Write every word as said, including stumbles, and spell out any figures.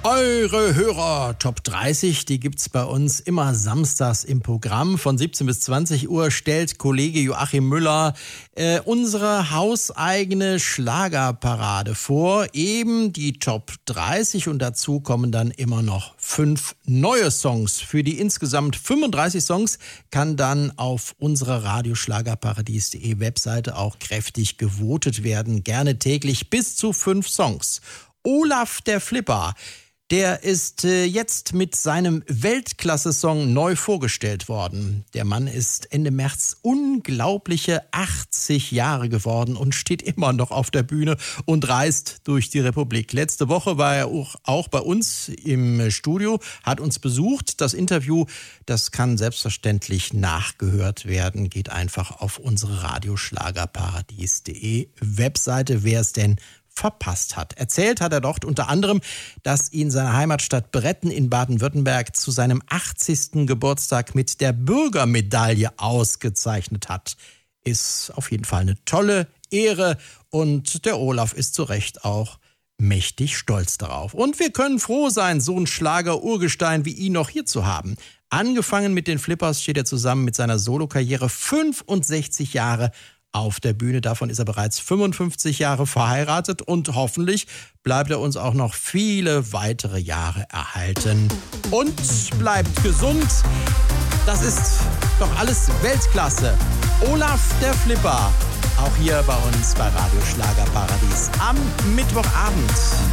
Eure Hörer Top dreißig, die gibt's bei uns immer samstags im Programm. Von siebzehn bis zwanzig Uhr stellt Kollege Joachim Müller äh, unsere hauseigene Schlagerparade vor. Eben die Top dreißig und dazu kommen dann immer noch fünf neue Songs. Für die insgesamt fünfunddreißig Songs kann dann auf unserer radioschlagerparadies punkt de Webseite auch kräftig gewotet werden. Gerne täglich bis zu fünf Songs. Olaf der Flipper. Der ist äh, jetzt mit seinem Weltklasse-Song neu vorgestellt worden. Der Mann ist Ende März unglaubliche achtzig Jahre geworden und steht immer noch auf der Bühne und reist durch die Republik. Letzte Woche war er auch, auch bei uns im Studio, hat uns besucht. Das Interview, das kann selbstverständlich nachgehört werden. Geht einfach auf unsere radioschlagerparadies punkt de Webseite, wer es denn verpasst hat. Erzählt hat er dort unter anderem, dass ihn seine Heimatstadt Bretten in Baden-Württemberg zu seinem achtzigsten Geburtstag mit der Bürgermedaille ausgezeichnet hat. Ist auf jeden Fall eine tolle Ehre und der Olaf ist zu Recht auch mächtig stolz darauf. Und wir können froh sein, so ein Schlager-Urgestein wie ihn noch hier zu haben. Angefangen mit den Flippers steht er zusammen mit seiner Solokarriere fünfundsechzig Jahre auf der Bühne. Davon ist er bereits fünfundfünfzig Jahre verheiratet und hoffentlich bleibt er uns auch noch viele weitere Jahre erhalten. Und bleibt gesund. Das ist doch alles Weltklasse. Olaf der Flipper, auch hier bei uns bei Radio Schlagerparadies am Mittwochabend.